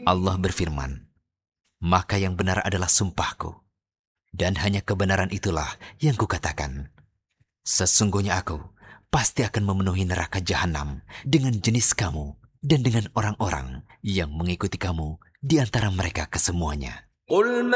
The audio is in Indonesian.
Allah berfirman, maka yang benar adalah sumpahku, dan hanya kebenaran itulah yang kukatakan. Sesungguhnya aku pasti akan memenuhi neraka jahanam dengan jenis kamu dan dengan orang-orang yang mengikuti kamu di antara mereka kesemuanya.